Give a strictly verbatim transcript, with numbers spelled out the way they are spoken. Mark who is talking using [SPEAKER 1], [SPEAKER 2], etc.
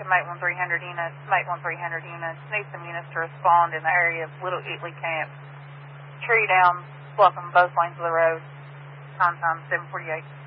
[SPEAKER 1] Mate one three hundred units, Mate one three hundred units. Need some units to respond in the area of Little Italy Camp. Tree down, blocking both lanes of the road. Time time seven forty-eight.